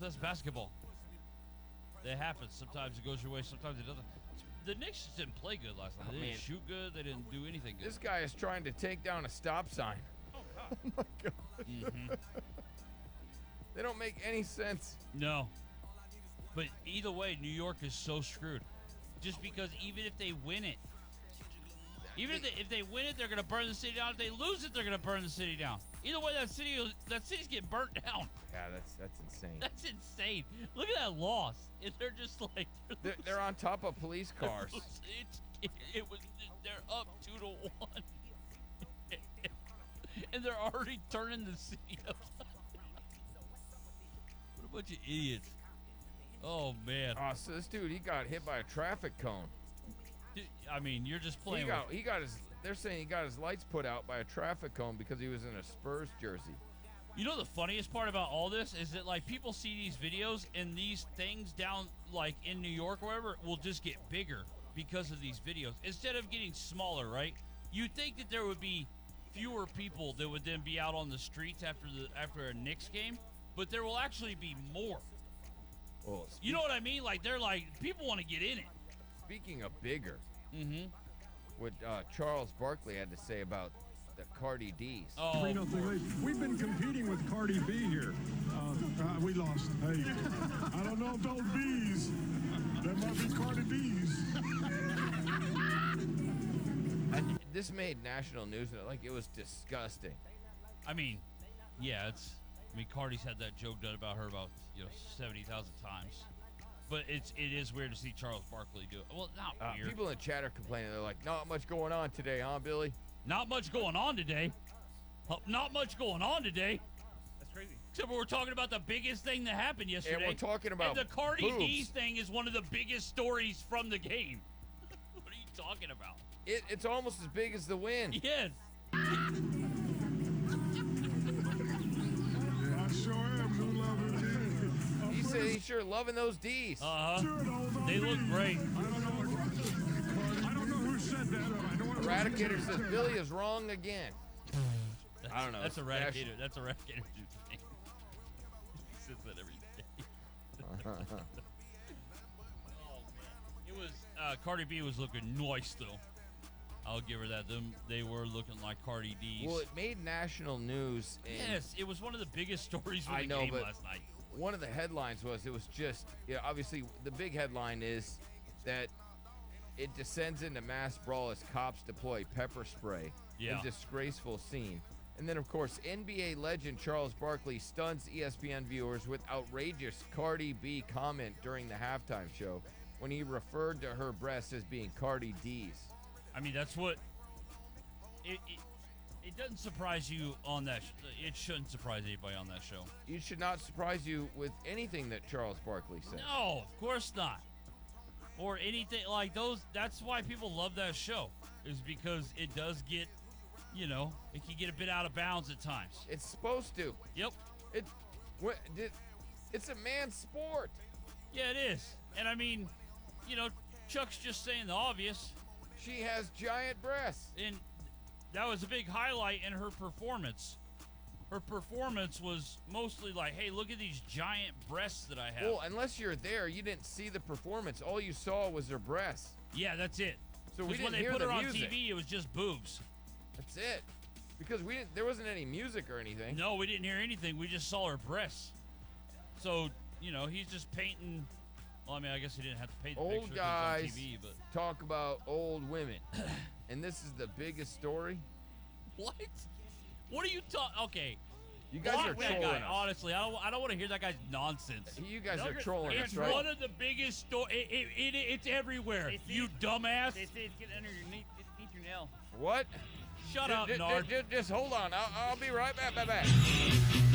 That's basketball. That happens. Sometimes it goes your way, sometimes it doesn't. The Knicks just didn't play good last night. They didn't shoot good. They didn't do anything good. This guy is trying to take down a stop sign. Oh, Oh, my God. They don't make any sense. No. But either way, New York is so screwed. Just because even if they win it, if they win it, they're going to burn the city down. If they lose it, they're going to burn the city down. Either way, that city's getting burnt down. Yeah, that's insane. That's insane. Look at that loss. They're just like they're on top of police cars. They're up 2-1, and they're already turning the city upside. What a bunch of idiots. Oh man. Oh, so this dude, he got hit by a traffic cone. Dude, I mean, you're just playing. They're saying he got his lights put out by a traffic cone because he was in a Spurs jersey. You know the funniest part about all this is that like people see these videos and these things down like in New York or wherever will just get bigger because of these videos instead of getting smaller, right? You'd think that there would be fewer people that would then be out on the streets after a Knicks game, but there will actually be more. Oh, you know what I mean? Like they're like people want to get in it. Speaking of bigger, what Charles Barkley had to say about the Cardi D's. Oh, 3-0 lead. We've been competing with Cardi B here. We lost. Hey, I don't know if those B's. That might be Cardi B's. And this made national news. Like it was disgusting. I mean, yeah, Cardi's had that joke done about her about 70,000 times. But it is weird to see Charles Barkley do it. Well, not weird. People in the chat are complaining. They're like, not much going on today, huh, Billy? Not much going on today. Not much going on today. That's crazy. Except we're talking about the biggest thing that happened yesterday. And we're talking about and the Cardi boobs. D's thing is one of the biggest stories from the game. What are you talking about? It's almost as big as the win. Yes. I sure am. He said he's sure loving those D's. They look great. I don't know who said that. I know Eradicator says Billy is wrong again. I don't know. That's Eradicator. That's Eradicator. He says that every day. Oh man, it was Cardi B was looking nice though. I'll give her that. They were looking like Cardi D's. Well, it made national news. Yes, it was one of the biggest stories of the game last night. One of the headlines was obviously the big headline is that it descends into mass brawl as cops deploy pepper spray in disgraceful scene. And then, of course, NBA legend Charles Barkley stuns ESPN viewers with outrageous Cardi B comment during the halftime show when he referred to her breasts as being Cardi D's. I mean, that's what... It doesn't surprise you on that. It shouldn't surprise anybody on that show. It should not surprise you with anything that Charles Barkley said. No, of course not. Or anything like those. That's why people love that show, is because it does get, it can get a bit out of bounds at times. It's supposed to. Yep. It's a man's sport. Yeah, it is. And I mean, Chuck's just saying the obvious. She has giant breasts. And that was a big highlight in her performance. Her performance was mostly like, hey, look at these giant breasts that I have. Well, unless you're there, you didn't see the performance. All you saw was her breasts. Yeah, that's it. So we didn't when they hear put the her on music. TV, it was just boobs. That's it. Because there wasn't any music or anything. No, we didn't hear anything. We just saw her breasts. So, he's just painting. Well, I mean, I guess he didn't have to paint the Old picture guys on TV, but talk about old women. And this is the biggest story. What? What are you talking? Okay. You guys are that trolling guy. us. Honestly, I don't want to hear that guy's nonsense. You guys are trolling us, It's right? one of the biggest stories. It's everywhere. You dumbass. They say it's getting underneath your nail. What? Shut up, Nard. Just hold on. I'll be right back.